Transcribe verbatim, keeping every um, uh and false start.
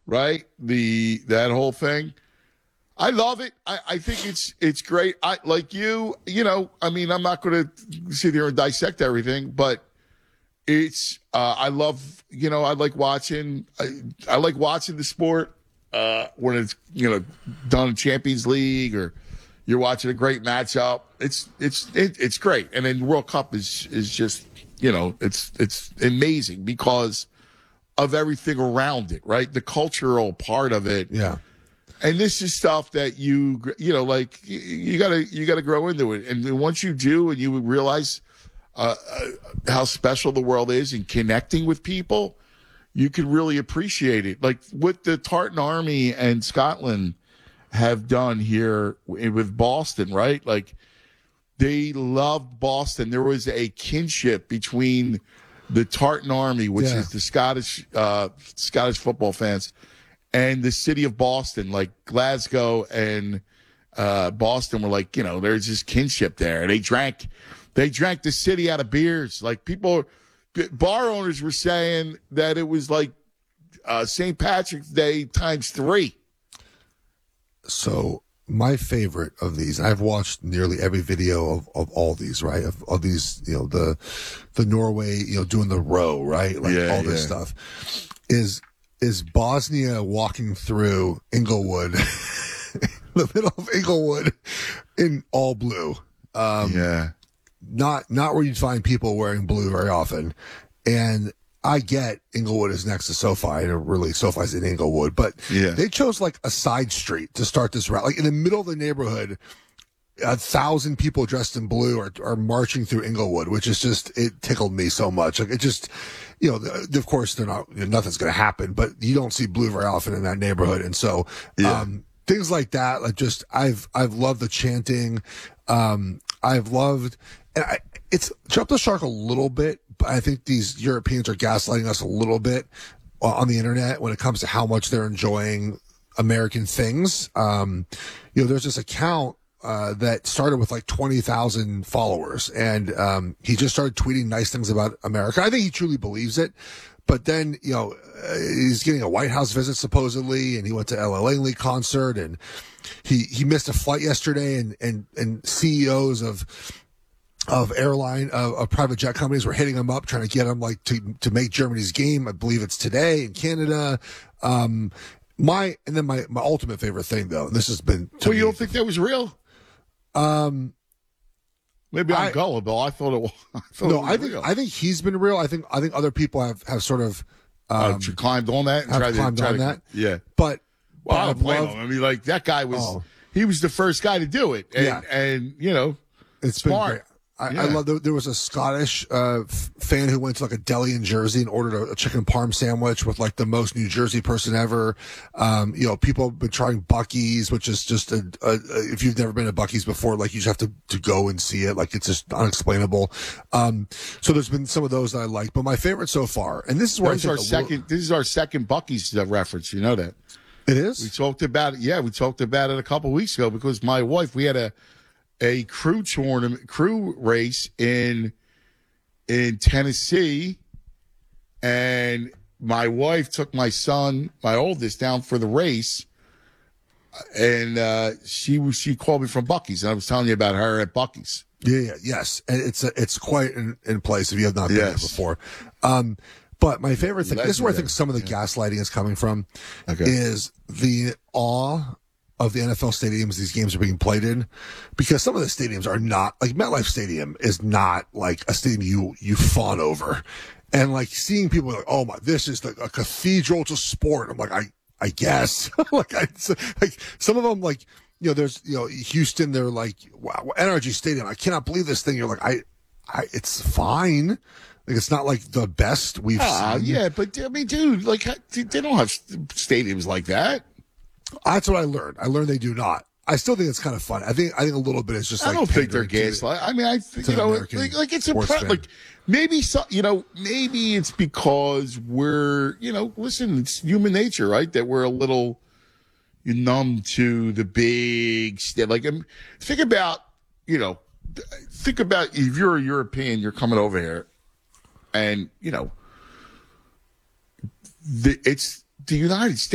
right? The that whole thing. I love it. I, I think it's it's great. I like you, you know, I mean, I'm not going to sit here and dissect everything, but it's uh, I love, you know, I like watching I, I like watching the sport uh, when it's, you know, done in Champions League or you're watching a great matchup. It's it's it, it's great. And then World Cup is is just, you know, it's it's amazing because of everything around it, right? The cultural part of it. Yeah. And this is stuff that you, you know, like you, you gotta, you gotta grow into it. And once you do, and you realize uh, uh, how special the world is and connecting with people, you can really appreciate it. Like what the Tartan Army and Scotland have done here with Boston, right? Like they loved Boston. There was a kinship between the Tartan Army, which Yeah. is the Scottish, uh, Scottish football fans, and the city of Boston. Like Glasgow and uh, Boston were like, you know, there's this kinship there. They drank, they drank the city out of beers. Like people, bar owners were saying that it was like uh, Saint Patrick's Day times three. So my favorite of these, I've watched nearly every video of, of all these, right? Of, of these, you know, the the Norway, you know, doing the row, right? Like Yeah, all this yeah. stuff is. Is Bosnia walking through Inglewood, the middle of Inglewood, in all blue. Um, Yeah. Not not where you'd find people wearing blue very often. And I get Inglewood is next to SoFi, and really SoFi's in Inglewood, but Yeah. they chose like a side street to start this route, like in the middle of the neighborhood. A thousand people dressed in blue are, are marching through Inglewood, which is just, it tickled me so much. Like it just, you know, the, of course they're not, you know, nothing's going to happen, but you don't see blue very often in that neighborhood. And so, Yeah. um, things like that, like just, I've, I've loved the chanting. Um, I've loved, and I, it's jumped the shark a little bit, but I think these Europeans are gaslighting us a little bit on the internet when it comes to how much they're enjoying American things. Um, you know, there's this account, Uh, that started with like twenty thousand followers. And um, he just started tweeting nice things about America. I think he truly believes it. But then, you know, uh, he's getting a White House visit supposedly, and he went to Ella Langley concert, and he, he missed a flight yesterday, and, and, and C E Os of, of airline, of, of private jet companies were hitting him up, trying to get him like to, to make Germany's game. I believe it's today in Canada. Um, my, and then my, my ultimate favorite thing though, and this has been, to Well, me, you don't think that was real? Um, Maybe I'm I- gullible. I thought it was. I thought no, it was I think real. I think he's been real. I think I think other people have, have sort of Uh, um, climbed on that and have tried climbed to try on to, that. Yeah. but Well, but I don't I've blame loved- him. I mean, like that guy was. Oh. He was the first guy to do it, and Yeah. and you know, It's smart. been great. I, Yeah. I love that there was a Scottish uh, f- fan who went to like a deli in Jersey and ordered a, a chicken parm sandwich with like the most New Jersey person ever. Um, you know, people have been trying Buc-ee's, which is just a, a, a if you've never been to Buc-ee's before, like you just have to, to go and see it. Like it's just unexplainable. Um, so there's been some of those that I like, but my favorite so far, and this is where That was I think our a little- second. This is our second Buc-ee's uh, reference. You know that. It We is. talked about it. Yeah, we talked about it a couple weeks ago because my wife, we had a a crew tournament, crew race in in Tennessee, and my wife took my son, my oldest, down for the race, and uh, she was she called me from Buc-ee's, and I was telling you about her at Buc-ee's. Yeah, yeah, yes, and it's a, it's quite in, in place if you have not been there Yes. before. Um, but my favorite thing, this is where I think Legendary. some of the gaslighting is coming from, Okay. is the awe of the N F L stadiums these games are being played in, because some of the stadiums are not like MetLife Stadium is not like a stadium you you fawn over, and like seeing people like, oh my, this is like a cathedral to sport. I'm like, I I guess like I like some of them like. You know, there's, you know, Houston, they're like, wow, N R G Stadium. I cannot believe this thing. You're like, I, I, it's fine. Like, it's not like the best we've Ah, seen. yeah, but I mean, dude, like they don't have stadiums like that. That's what I learned. I learned they do not. I still think it's kind of fun. I think, I think a little bit is just I like, don't think they're pandering to- gaslight. I mean, I think, to you the know, American like, like it's a sports pre- fan. like maybe some, you know, maybe it's because we're, you know, listen, it's human nature, right? That we're a little numb to the big st- like. um, Think about, you know, think about if you're a European, you're coming over here, and you know, the, it's the United States.